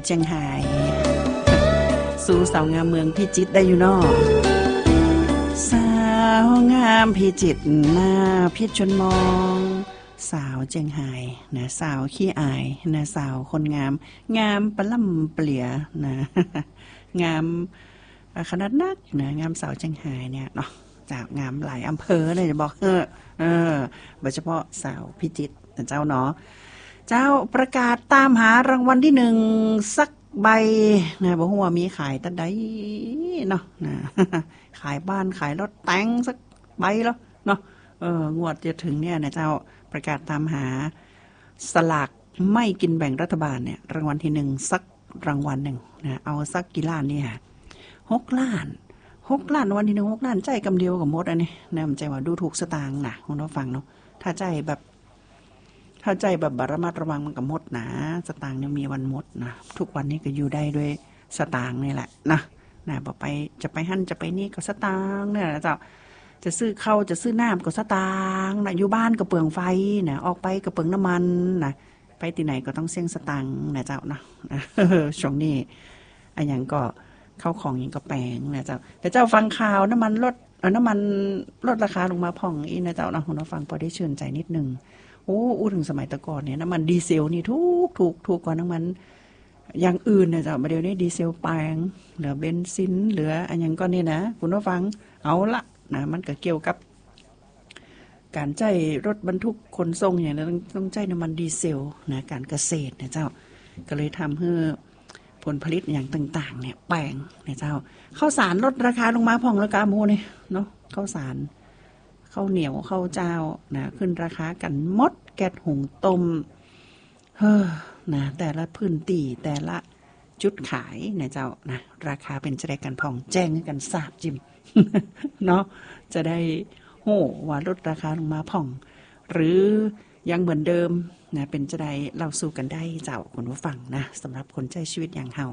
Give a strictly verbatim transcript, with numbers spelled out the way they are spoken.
จียงไฮ้สู่สาวงามเมืองพิจิตรได้อยู่เนาะสาวงามพิจิตรหน้าพิชนมองสาวเจียงไฮ้นะสาวขี้อายนะสาวคนงามงามปะล่ำเปลี่ยนะงามขนาดนักนะงามสาวเจียงไฮ้เนี่ยเนาะจากงามหลายอำเภอเลยจะบอกเออเออโดยเฉพาะสาวพิจิตรเจ้าเนาะเจ้าประกาศตามหารางวัลที่หนึ่งสักใบนะบอกว่ามีขายตั้งใดเนาะนะขายบ้านขายรถแต่งสักใบแล้วเนาะเอองวดจะถึงเนี่ยนะเจ้าประกาศตามหาสลากไม่กินแบ่งรัฐบาลเนี่ยรางวัลที่หนึ่งสักรางวัลหนึ่งนะเอาสักกี่ล้านเนี่ยหกล้านหกล้านวันที่หนึ่งหกล้านใจกำเดียวกับมดอันนี้นะมันใจว่าดูถูกสตางค์นะคุณผู้ฟังเนาะถ้าใจแบบถ้าใจแบบบาระมัดระวังมันกับมดนะสตางค์เนี่ยมีวันมดนะทุกวันนี้ก็อยู่ได้ด้วยสตางค์นี่แหละนะนะบอกไปจะไปหั่นจะไปนี่ก็สตางค์เนี่ยนะเจ้าจะซื้อข้าวจะซื้อน้ำก็สตางค์นะอยู่บ้านก็เปลืองไฟนะออกไปก็เปลืองน้ำมันนะไปที่ไหนก็ต้องเสี่ยงสตางค์นะเจ้านะช่วงนี้อันอย่างก็เข้าของยังก็แปลงนะเจ้าแต่เจ้าฟังข่าวน้ำมันลดเออน้ำมันลดราคาลงมาพ่องอีนะเจ้านะคุณผู้ฟังพอได้ชื่นใจนิดนึงโอ้อู้ถึงสมัยตะก่อนเนี่ยน้ำมันดีเซลนี่ถูกถูกถูกกว่าน้ำมันอย่างอื่นนะเจ้าเดี๋ยวนี้ดีเซลแพงเหลือเบนซินเหลืออันยังก็นี่นะคุณผู้ฟังเอาละนะมันก็เกี่ยวกับการใช้รถบรรทุกขนส่งอย่างนั้นต้องใช้น้ำมันดีเซลนะการเกษตรนะเจ้าก็เลยทำให้ผลผลิตอย่างต่างๆเนี่ยแปลงเนี่ยเจ้าข้าวสารลดราคาลงมาพ่องแล้วกาโมเนี่ยเนาะข้าวสารข้าวเหนียวข้าวเจ้านะขึ้นราคากันหมดแก๊สหุงต้มเฮ้อนะแต่ละพื้นที่แต่ละจุดขายเนี่ยเจ้านะราคาเป็นจะได้กันพ่องแจ้งกันทราบจิม เนาะจะได้โหว่าลดราคาลงมาพ่องหรือยังเหมือนเดิมนะเป็นจะได้เราสู้กันได้เจ้าคุณผู้ฟังนะสำหรับคนใช้ชีวิตอย่างเฮา